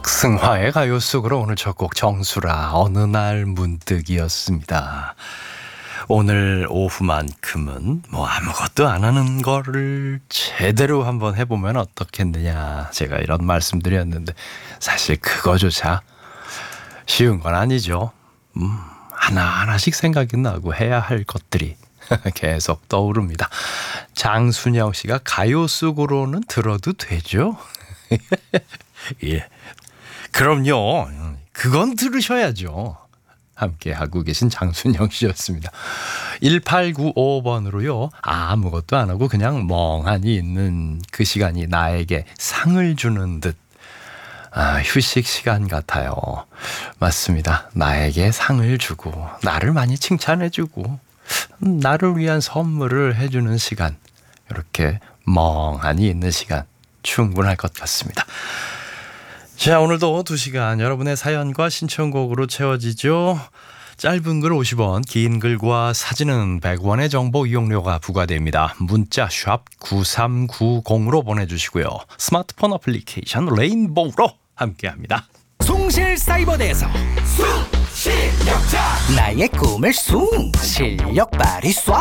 박승화의 가요 속으로 오늘 첫 곡 정수라 어느 날 문득이었습니다. 오늘 오후만큼은 뭐 아무것도 안 하는 거를 제대로 한번 해보면 어떻겠느냐, 제가 이런 말씀드렸는데 사실 그거조차 쉬운 건 아니죠. 하나하나씩 생각이 나고 해야 할 것들이 계속 떠오릅니다. 장순영 씨가 가요 속으로는 들어도 되죠? 예, 그럼요. 그건 들으셔야죠. 함께하고 계신 장순영 씨였습니다. 1895번으로요. 아무것도 안 하고 그냥 멍하니 있는 그 시간이 나에게 상을 주는 듯 휴식 시간 같아요. 맞습니다. 나에게 상을 주고 나를 많이 칭찬해주고 나를 위한 선물을 해주는 시간, 이렇게 멍하니 있는 시간 충분할 것 같습니다. 자, 오늘도 2시간 여러분의 사연과 신청곡으로 채워지죠. 짧은 글 50원, 긴 글과 사진은 100원의 정보 이용료가 부과됩니다. 문자 샵 9390으로 보내주시고요. 스마트폰 어플리케이션 레인보우로 함께합니다. 숭실사이버대에서 실력자 나의 꿈을 숭 실력 발휘 쏴